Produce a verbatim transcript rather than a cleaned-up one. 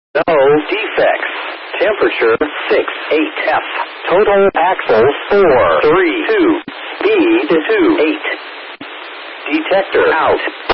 No defects. Temperature six eight F. Total axles four three two. Speed two eight. Detector out.